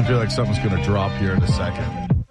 feel like something's going to drop here in a second.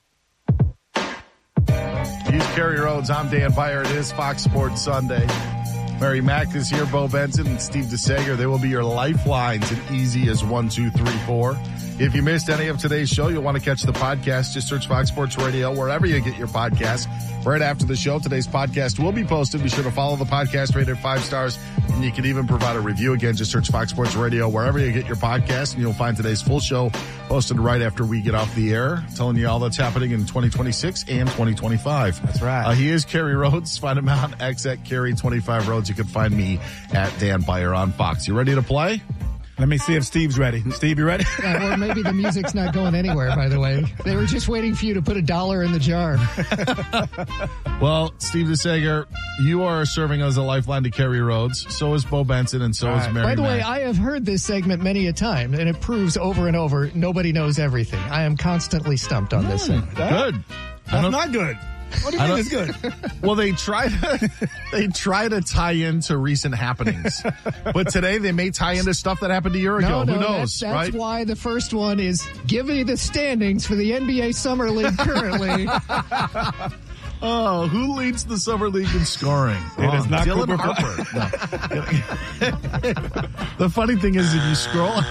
He's Kerry Rhodes. I'm Dan Beyer. It is Fox Sports Sunday. Mary Mack is here. Bo Benson and Steve DeSager. They will be your lifelines in easy as 1, 2, 3, 4. If you missed any of today's show, you'll want to catch the podcast. Just search Fox Sports Radio wherever you get your podcast. Right after the show, today's podcast will be posted. Be sure to follow the podcast, rated 5 stars, and you can even provide a review. Again, just search Fox Sports Radio wherever you get your podcast, and you'll find today's full show posted right after we get off the air, telling you all that's happening in 2026 and 2025. That's right. He is Kerry Rhodes. Find him out on X at Kerry25 Rhodes. You can find me at Dan Beyer on Fox. You ready to play? Let me see if Steve's ready. Steve, you ready? Yeah, or maybe the music's not going anywhere, by the way. They were just waiting for you to put $1 in the jar. Well, Steve DeSager, you are serving as a lifeline to Kerry Rhodes. So is Bo Benson, and so is Mary By the way, Mack. I have heard this segment many a time, and it proves over and over nobody knows everything. I am constantly stumped on this thing. Good. That's not good. What do you mean it's good? Well, they try to tie into recent happenings, but today they may tie into stuff that happened a year ago. No, Who knows? That's right? why the first one is give me the standings for the NBA Summer League currently. Oh, who leads the Summer League in scoring? It is not Dylan Cooper Harper. No. The funny thing is, if you scroll,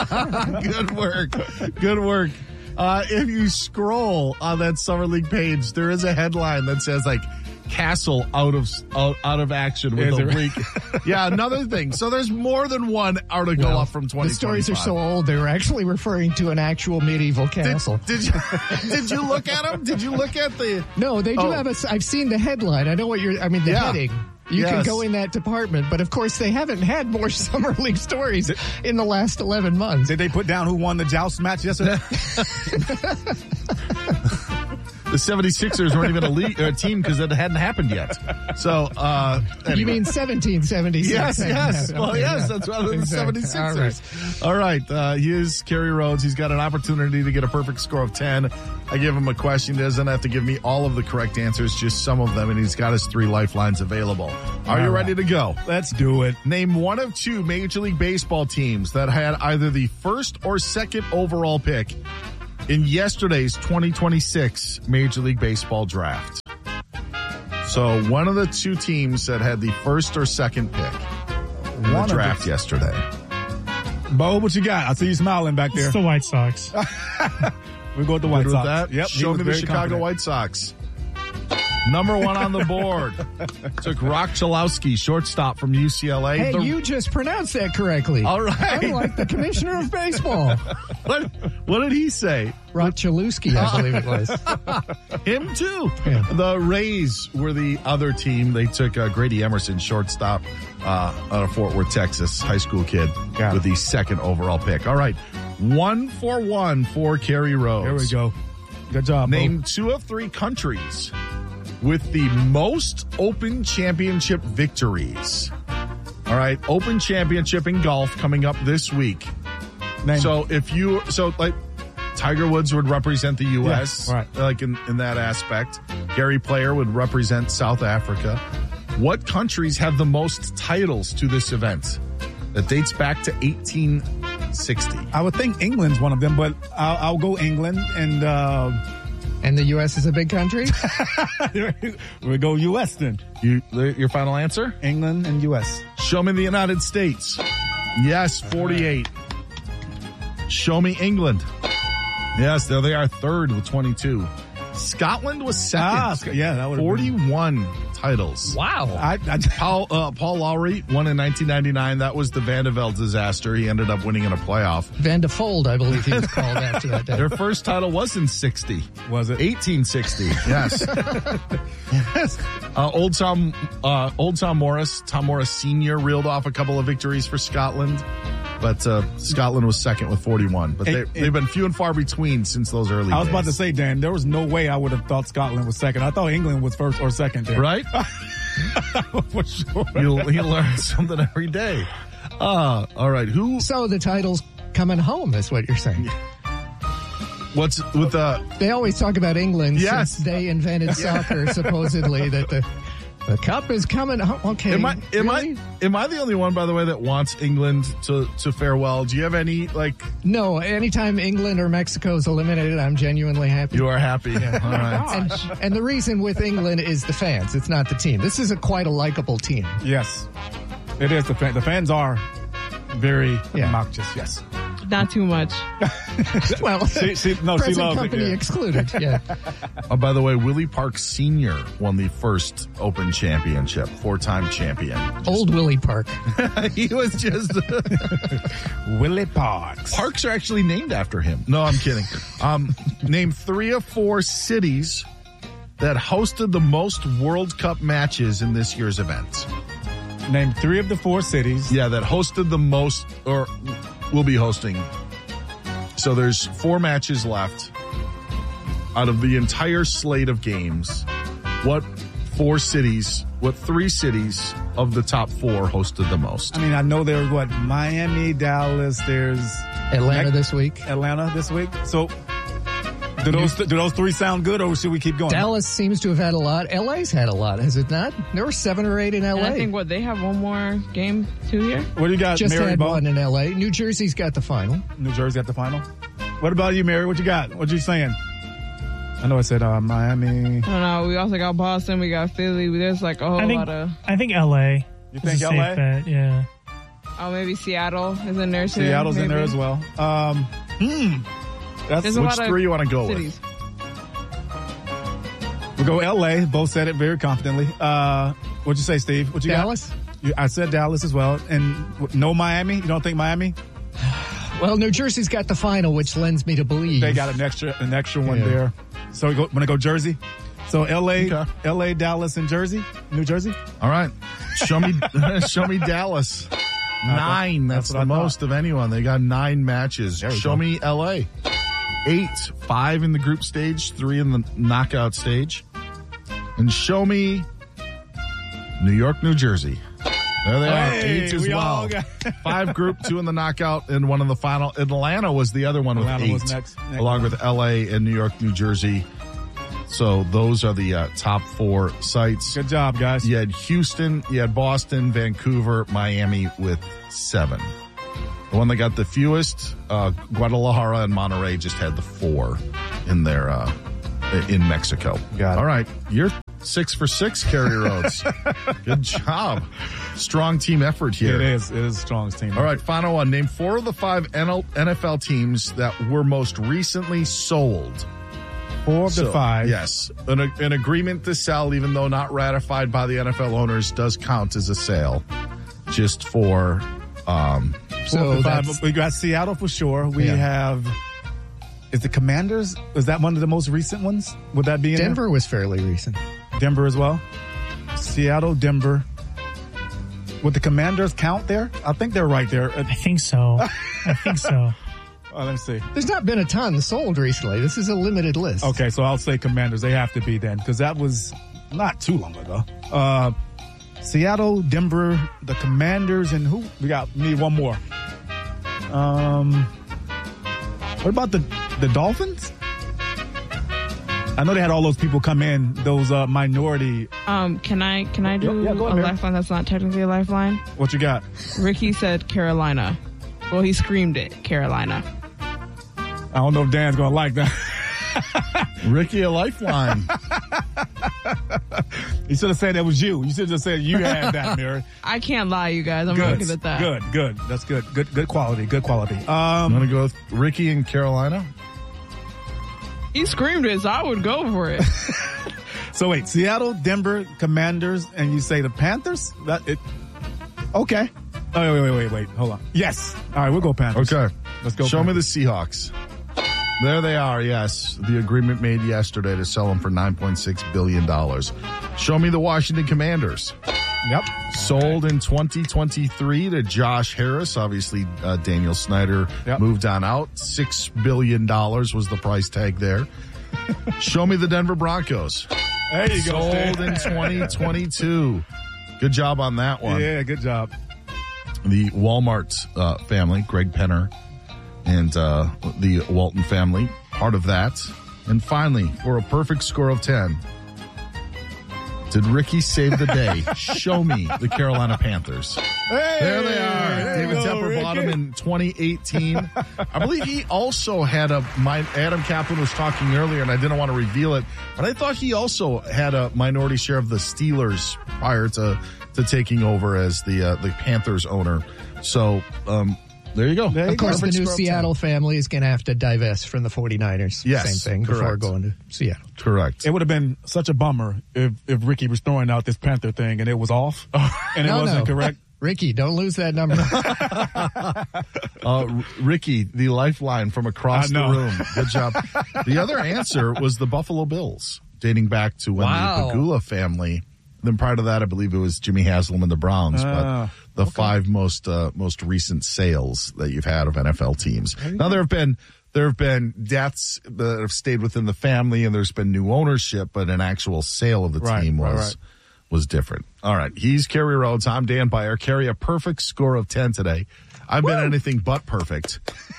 good work. If you scroll on that Summer League page, there is a headline that says like Castle out of action with a leak. Yeah, another thing. So there's more than one article up from 2025. The stories are so old, they were actually referring to an actual medieval castle. Did you look at them? Did you look at the... No, they do have I've seen the headline. I know what the heading. You can go in that department, but of course they haven't had more Summer League stories in the last 11 months. Did they put down who won the joust match yesterday? The 76ers weren't even a team because it hadn't happened yet. So, anyway. You mean 1776? Yes. Well, okay, yes, yeah. that's why the Exactly. 76ers. All right. He is Kerry Rhodes. He's got an opportunity to get a perfect score of 10. I give him a question. He doesn't have to give me all of the correct answers, just some of them, and he's got his 3 lifelines available. Are you ready to go? Let's do it. Name one of 2 Major League Baseball teams that had either the first or second overall pick in yesterday's 2026 Major League Baseball draft. So one of the 2 teams that had the first or second pick in the draft yesterday. Bo, what you got? I see you smiling back there. It's the White Sox. We go with the White Sox. That? Yep. Show me the Chicago White Sox. Number 1 on the board. Took Rock Chalowski, shortstop from UCLA. Hey, you just pronounced that correctly. All right. Unlike the commissioner of baseball. What did he say? Rod Chalowski, I believe it was. Him too. Yeah. The Rays were the other team. They took Grady Emerson, shortstop, out of Fort Worth, Texas, high school kid, with the second overall pick. All right. 1 for 1 for Kerry Rhodes. There we go. Good job, Name Bo. 2 of 3 countries with the most Open Championship victories. All right, Open Championship in golf coming up this week. Like Tiger Woods would represent the U.S. Yeah, right. Like in that aspect. Gary Player would represent South Africa. What countries have the most titles to this event? That dates back to 1860. I would think England's one of them, but I'll go England and. And the U.S. is a big country? We go U.S. then. Your final answer? England and U.S. Show me the United States. Yes, 48. Show me England. Yes, there they are, third with 22. Scotland was second. That would have 41 titles. Wow. Paul Lowry won in 1999. That was the Vandeveld disaster. He ended up winning in a playoff. Van de Fold, I believe he was called after that day. Their first title was in 60. Was it? 1860. Yes. Yes. Old Tom Morris Sr. reeled off a couple of victories for Scotland. But Scotland was second with 41. But they've been few and far between since those early days. I was about to say, Dan, there was no way I would have thought Scotland was second. I thought England was first or second there. Right? For sure. You learn something every day. All right. So the title's coming home is what you're saying. What's with the... They always talk about England Yes. since they invented soccer, supposedly, that The cup is coming. Oh, okay. Am I the only one, by the way, that wants England to farewell? Do you have any, No, anytime England or Mexico is eliminated, I'm genuinely happy. You are happy. Yeah. All right. And the reason with England is the fans. It's not the team. This is quite a likable team. Yes. It is. The fans are very obnoxious. Yes. Not too much. Well, she loves company it, excluded. Yeah. By the way, Willie Park Sr. won the first Open Championship, 4-time champion. Old Willie Park. He was just Willie Parks. Parks are actually named after him. No, I'm kidding. Name 3 of 4 cities that hosted the most World Cup matches in this year's event. Name 3 of the 4 cities. Yeah, that hosted the most, or will be hosting. So there's 4 matches left out of the entire slate of games. What 3 cities of the top 4 hosted the most? I mean, I know there's Miami, Dallas, there's Atlanta this week. So do those 3 sound good, or should we keep going? Dallas seems to have had a lot. LA's had a lot, has it not? There were 7 or 8 in LA. And I think they have one more game too here. What do you got, Just Mary? had one in LA. New Jersey's got the final. New Jersey got the final. What about you, Mary? What you got? What you saying? I know I said Miami. I don't know. We also got Boston. We got Philly. There's a whole lot of. I think LA. You think LA? Bet, yeah. Oh, maybe Seattle is in there too. Seattle's in there as well. There's a which lot of 3 you want to go cities. with? We'll go LA. Both said it very confidently. What'd you say, Steve? What you Dallas? got? I said Dallas as well. And no Miami? You don't think Miami? Well, New Jersey's got the final, which lends me to believe. They got an extra one there. So we want to go Jersey? So LA, Dallas, and New Jersey? All right. Show me Dallas. 9. That's the most of anyone. They got 9 matches. Show me LA. 8. 5 in the group stage, 3 in the knockout stage. And show me New York, New Jersey. There they are. 8 as well. 5 group, 2 in the knockout, and 1 in the final. Atlanta was the other one with 8. Was next along with LA and New York, New Jersey. So those are the top 4 sites. Good job, guys. You had Houston, you had Boston, Vancouver, Miami with 7. The one that got the fewest, Guadalajara and Monterrey just had the 4 in their in Mexico. Got it. All right, you're 6 for 6, Kerry Rhodes. Good job. Strong team effort here. It is a strong team. All right, final one. Name 4 of the 5 NFL teams that were most recently sold. 4 of the 5. Yes. An agreement to sell, even though not ratified by the NFL owners, does count as a sale. Just for... so 5. We got Seattle for sure. We have... Is the Commanders? Is that one of the most recent ones? Would that be in Denver was fairly recent. Denver as well? Seattle, Denver. Would the Commanders count there? I think they're right there. I think so. Let me see. There's not been a ton sold recently. This is a limited list. Okay, so I'll say Commanders. They have to be then, because that was not too long ago. Seattle, Denver, the Commanders, and who? We need one more. What about the Dolphins? I know they had all those people come in, those minority. Can I do go ahead, a lifeline that's not technically a lifeline? What you got? Ricky said Carolina. Well, he screamed it, Carolina. I don't know if Dan's going to like that. Ricky, a lifeline. You should have said that was you. You should have said you had that, Mary. I can't lie, you guys. I'm looking at that. Good. That's good. Good quality. Good quality. I'm going to go with Ricky in Carolina. He screamed it, so I would go for it. So wait, Seattle, Denver, Commanders, and you say the Panthers? Okay. Oh, wait. Hold on. Yes. All right, we'll go Panthers. Okay. Let's go. Show me the Seahawks. There they are, yes. The agreement made yesterday to sell them for $9.6 billion. Show me the Washington Commanders. Yep. Sold in 2023 to Josh Harris. Obviously, Daniel Snyder moved on out. $6 billion was the price tag there. Show me the Denver Broncos. There you go. Sold in 2022. Good job on that one. Yeah, good job. The Walmart family, Greg Penner, and the Walton family, part of that. And finally, for a perfect score of 10, Did Ricky save the day? Show me the Carolina Panthers. Hey, there they are. David Tepper bought him in 2018. I believe he also had Adam Kaplan was talking earlier, and I didn't want to reveal it, but I thought he also had a minority share of the Steelers prior to taking over as the Panthers owner. So, there you go. Of course, the new Seattle family is going to have to divest from the 49ers. Yes, same thing correct. Before going to Seattle. Correct. It would have been such a bummer if Ricky was throwing out this Panther thing and it was off and it wasn't correct. Ricky, don't lose that number. Ricky, the lifeline from across the room. Good job. The other answer was the Buffalo Bills, dating back to when the Pagula family. Then prior to that, I believe it was Jimmy Haslam and the Browns, but the five most recent sales that you've had of NFL teams. Now there have been deaths that have stayed within the family, and there's been new ownership, but an actual sale of the team was different. All right, he's Kerry Rhodes. I'm Dan Byer. Kerry, a perfect score of 10 today. I've been anything but perfect.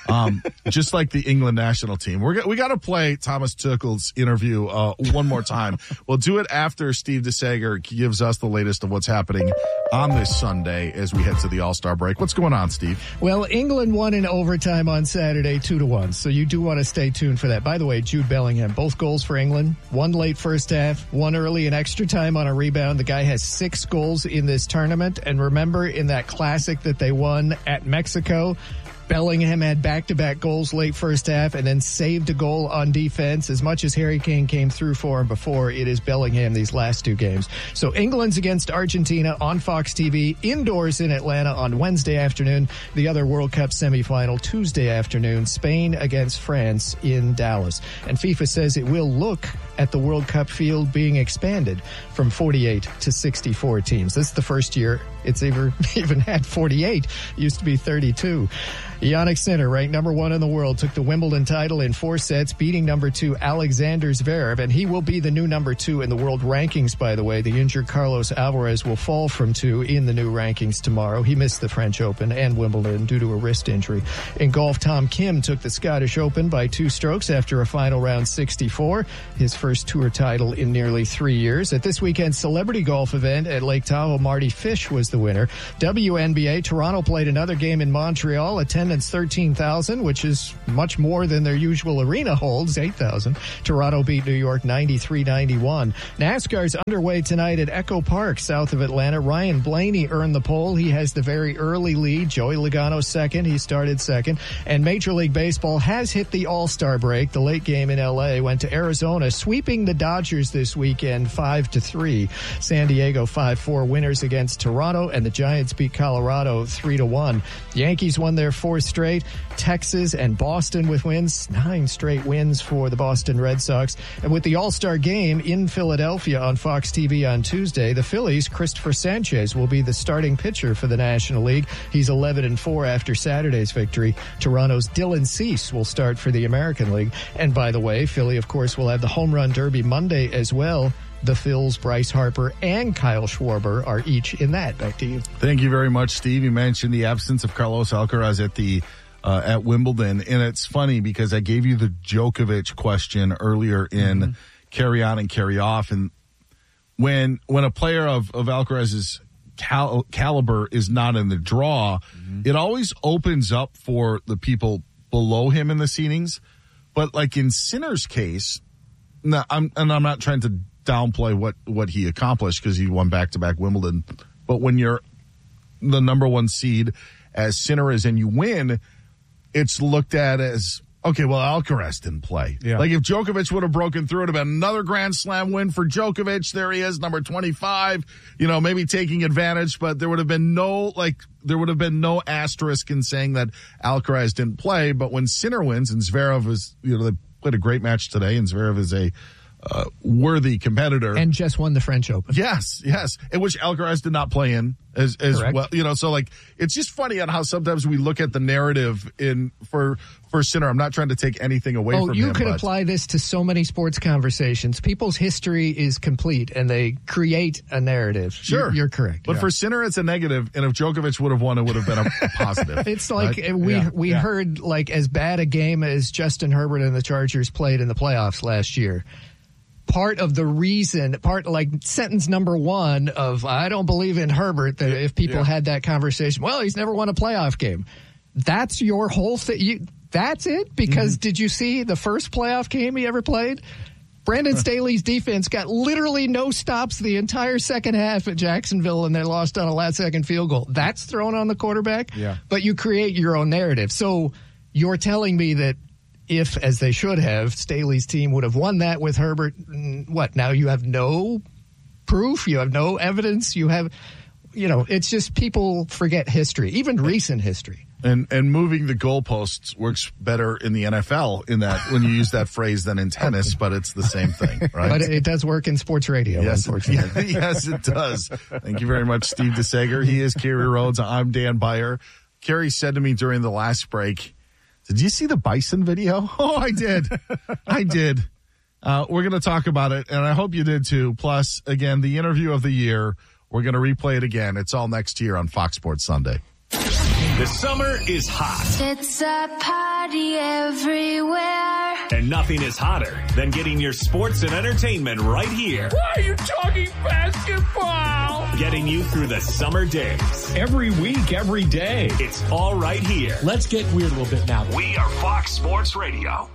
Just like the England national team. We got to play Thomas Tuchel's interview one more time. We'll do it after Steve DeSager gives us the latest of what's happening on this Sunday as we head to the All-Star break. What's going on, Steve? Well, England won in overtime on Saturday 2-1, so you do want to stay tuned for that. By the way, Jude Bellingham, both goals for England, one late first half, one early in extra time on a rebound. The guy has 6 goals in this tournament, and remember in that classic that they won at Mexico, Bellingham had back-to-back goals late first half and then saved a goal on defense. As much as Harry Kane came through for him before, it is Bellingham these last 2 games. So England's against Argentina on Fox TV, indoors in Atlanta on Wednesday afternoon. The other World Cup semifinal Tuesday afternoon, Spain against France in Dallas. And FIFA says it will look at the World Cup field being expanded from 48 to 64 teams. This is the first year it's even had 48. It used to be 32. Jannik Sinner, ranked number 1 in the world, took the Wimbledon title in 4 sets, beating number 2 Alexander Zverev, and he will be the new number 2 in the world rankings, by the way. The injured Carlos Alvarez will fall from 2 in the new rankings tomorrow. He missed the French Open and Wimbledon due to a wrist injury. In golf, Tom Kim took the Scottish Open by 2 strokes after a final round 64, his first tour title in nearly 3 years. At this weekend's celebrity golf event at Lake Tahoe, Marty Fish was the winner. WNBA, Toronto played another game in Montreal, attendance 13,000, which is much more than their usual arena holds, 8,000. Toronto beat New York 93-91. NASCAR's underway tonight at Echo Park, south of Atlanta. Ryan Blaney earned the pole. He has the very early lead. Joey Logano second. He started second. And Major League Baseball has hit the All-Star break. The late game in L.A. went to Arizona, sweeping the Dodgers this weekend 5-3. San Diego 5-4 winners against Toronto, and the Giants beat Colorado 3-1. The Yankees won their 4th straight. Texas and Boston with wins, 9 straight wins for the Boston Red Sox. And with the All-Star game in Philadelphia on Fox TV on Tuesday, the Phillies' Christopher Sanchez will be the starting pitcher for the National League. He's 11-4 after Saturday's victory. Toronto's Dylan Cease will start for the American League. And by the way, Philly, of course, will have the Home Run Derby Monday as well. The Phils, Bryce Harper, and Kyle Schwarber are each in that. Back to you. Thank you very much, Steve. You mentioned the absence of Carlos Alcaraz at Wimbledon, and it's funny because I gave you the Djokovic question earlier in Carry On and Carry Off, and when a player of Alcaraz's caliber is not in the draw, it always opens up for the people below him in the seedings. But like in Sinner's case, I'm not trying to downplay what he accomplished because he won back-to-back Wimbledon. But when you're the number 1 seed, as Sinner is, and you win, it's looked at as, okay, well, Alcaraz didn't play. Yeah. Like if Djokovic would have broken through, it would have been another Grand Slam win for Djokovic. There he is, number 25, maybe taking advantage, but there would have been no asterisk in saying that Alcaraz didn't play. But when Sinner wins and Zverev is, they played a great match today, and Zverev is a worthy competitor. And just won the French Open. Yes. In which Alcaraz did not play in as well. So like, it's just funny on how sometimes we look at the narrative for Sinner. I'm not trying to take anything away from him. You could apply this to so many sports conversations. People's history is complete and they create a narrative. Sure. You're correct. But for Sinner, it's a negative. And if Djokovic would have won, it would have been a positive. It's like we heard like as bad a game as Justin Herbert and the Chargers played in the playoffs last year. part of the reason, like sentence number one of I don't believe in Herbert, that if people had that conversation, well, he's never won a playoff game. That's your whole thing. That's it? Because did you see the first playoff game he ever played? Brandon Staley's defense got literally no stops the entire second half at Jacksonville, and they lost on a last-second field goal. That's thrown on the quarterback? Yeah. But you create your own narrative. So you're telling me that if, as they should have, Staley's team would have won that with Herbert, what, now you have no proof? You have no evidence? You have, it's just people forget history, even recent history. And moving the goalposts works better in the NFL in that when you use that phrase than in tennis, but it's the same thing, right? But it does work in sports radio, unfortunately. Yes, it does. Thank you very much, Steve DeSager. He is Kerry Rhodes. I'm Dan Beyer. Kerry said to me during the last break, did you see the bison video? Oh, I did. I did. We're going to talk about it, and I hope you did too. Plus, again, the interview of the year. We're going to replay it again. It's all next year on Fox Sports Sunday. The summer is hot. It's a party everywhere. And nothing is hotter than getting your sports and entertainment right here. Why are you talking basketball? Getting you through the summer days. Every week, every day. It's all right here. Let's get weird a little bit now. We are Fox Sports Radio.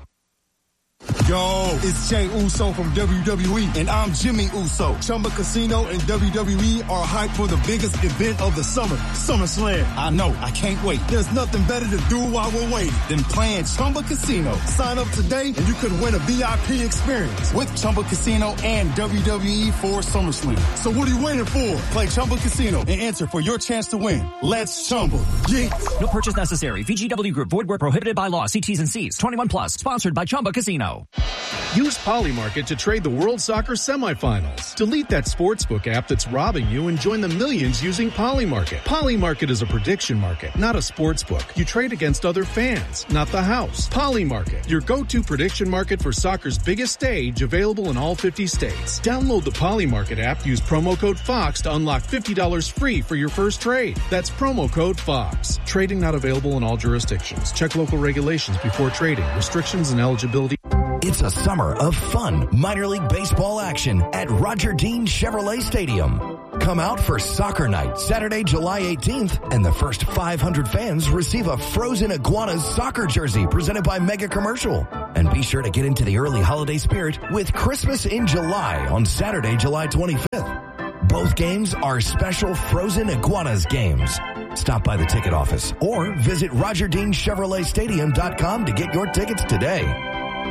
Yo, it's Jey Uso from WWE, and I'm Jimmy Uso. Chumba Casino and WWE are hyped for the biggest event of the summer, SummerSlam. I know, I can't wait. There's nothing better to do while we're waiting than playing Chumba Casino. Sign up today and you could win a VIP experience with Chumba Casino and WWE for SummerSlam. So what are you waiting for? Play Chumba Casino and enter for your chance to win. Let's Chumba. Yeah. No purchase necessary. VGW Group. Void where prohibited by law. See T's and C's. 21 plus. Sponsored by Chumba Casino. Use Polymarket to trade the World Soccer semifinals. Delete that sportsbook app that's robbing you and join the millions using Polymarket. Polymarket is a prediction market, not a sportsbook. You trade against other fans, not the house. Polymarket, your go-to prediction market for soccer's biggest stage, available in all 50 states. Download the Polymarket app, use promo code FOX to unlock $50 free for your first trade. That's promo code FOX. Trading not available in all jurisdictions. Check local regulations before trading. Restrictions and eligibility. It's a summer of fun minor league baseball action at Roger Dean Chevrolet Stadium. Come out for Soccer Night, Saturday, July 18th, and the first 500 fans receive a Frozen Iguanas soccer jersey presented by Mega Commercial. And be sure to get into the early holiday spirit with Christmas in July on Saturday, July 25th. Both games are special Frozen Iguanas games. Stop by the ticket office or visit RogerDeanChevroletStadium.com to get your tickets today.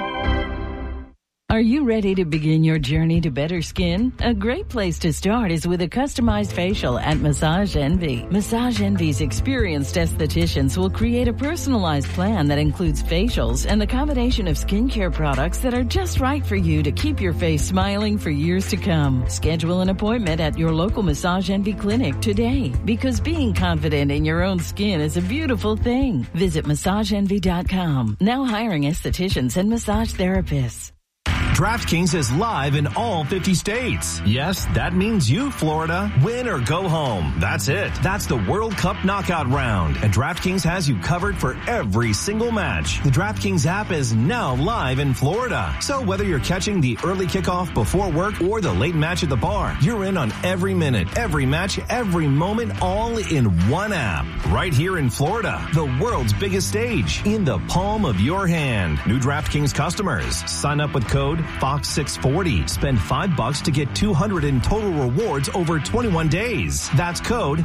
Are you ready to begin your journey to better skin? A great place to start is with a customized facial at Massage Envy. Massage Envy's experienced estheticians will create a personalized plan that includes facials and the combination of skincare products that are just right for you to keep your face smiling for years to come. Schedule an appointment at your local Massage Envy clinic today, because being confident in your own skin is a beautiful thing. Visit MassageEnvy.com. Now hiring estheticians and massage therapists. DraftKings is live in all 50 states. Yes, that means you, Florida. Win or go home. That's it. That's the World Cup knockout round. And DraftKings has you covered for every single match. The DraftKings app is now live in Florida. So whether you're catching the early kickoff before work or the late match at the bar, you're in on every minute, every match, every moment, all in one app. Right here in Florida, the world's biggest stage, in the palm of your hand. New DraftKings customers, sign up with code FOX640. Spend $5 to get $200 in total rewards over 21 days. That's code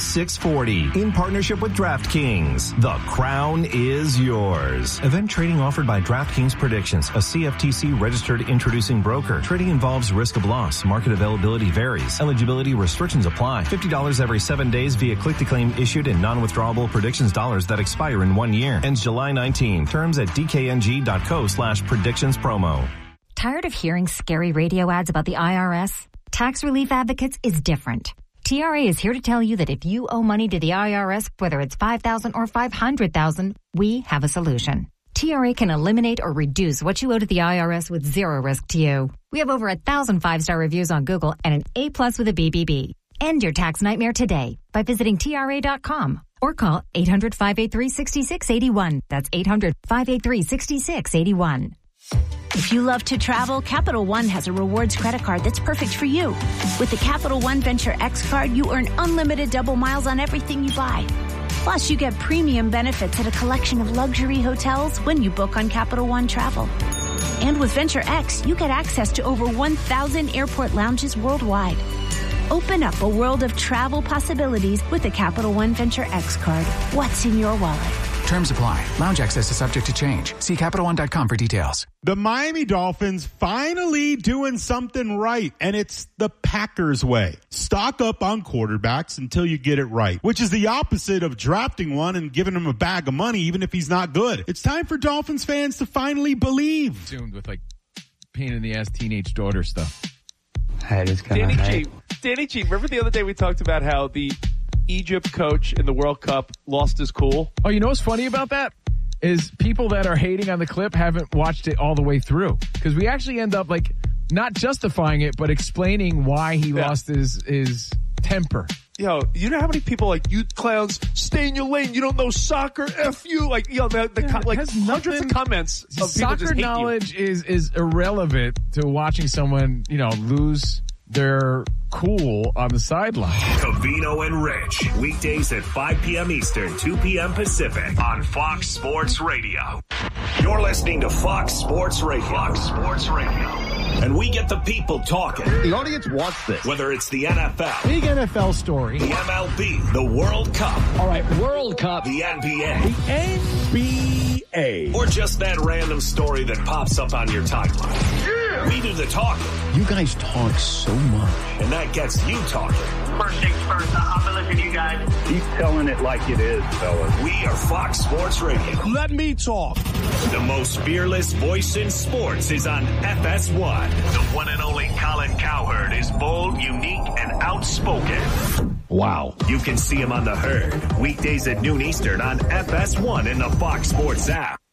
FOX640 in partnership with DraftKings. The crown is yours. Event trading offered by DraftKings Predictions, a CFTC registered introducing broker. Trading involves risk of loss. Market availability varies. Eligibility restrictions apply. $50 every 7 days via click-to-claim issued in non-withdrawable predictions dollars that expire in 1 year. Ends July 19. Terms at dkng.co/predictions promo. Tired of hearing scary radio ads about the IRS? Tax Relief Advocates is different. TRA is here to tell you that if you owe money to the IRS, whether it's $5,000 or $500,000, we have a solution. TRA can eliminate or reduce what you owe to the IRS with zero risk to you. We have over 1,000 5-star reviews on Google and an A+ with a BBB. End your tax nightmare today by visiting TRA.com or call 800-583-6681. That's 800-583-6681. If you love to travel, Capital One has a rewards credit card that's perfect for you. With the Capital One Venture X card, you earn unlimited double miles on everything you buy. Plus, you get premium benefits at a collection of luxury hotels when you book on Capital One Travel. And with Venture X, you get access to over 1,000 airport lounges worldwide. Open up a world of travel possibilities with the Capital One Venture X card. What's in your wallet? Terms apply. Lounge access is subject to change. See CapitalOne.com for details. The Miami Dolphins finally doing something right, and it's the Packers way. Stock up on quarterbacks until you get it right, which is the opposite of drafting one and giving him a bag of money even if he's not good. It's time for Dolphins fans to finally believe. Tuned with like pain in the ass teenage daughter stuff. Danny G, remember the other day we talked about how the Egypt coach in the World Cup lost his cool? Oh, you know what's funny about that? Is people that are hating on the clip haven't watched it all the way through. Because we actually end up like not justifying it, but explaining why he lost his temper. Yo, you know how many people like, you clowns, stay in your lane, you don't know soccer, F you, like, hundreds of comments of people soccer just hate knowledge is irrelevant to watching someone, lose their cool on the sideline. Covino and Rich, weekdays at 5 p.m. Eastern, 2 p.m. Pacific on Fox Sports Radio. You're listening to Fox Sports Radio. Fox Sports Radio. And we get the people talking. The audience wants this. Whether it's the NFL. Big NFL story. The MLB. The World Cup. All right, World Cup. The NBA. The NBA. Or just that random story that pops up on your timeline. Yeah. We do the talking. You guys talk so much. And that gets you talking. First things first, I'm going to listen to you guys. Keep telling it like it is, fellas. We are Fox Sports Radio. Let me talk. The most fearless voice in sports is on FS1. The one and only Colin Cowherd is bold, unique, and outspoken. Wow. You can see him on The Herd, weekdays at noon Eastern on FS1 and the Fox Sports app.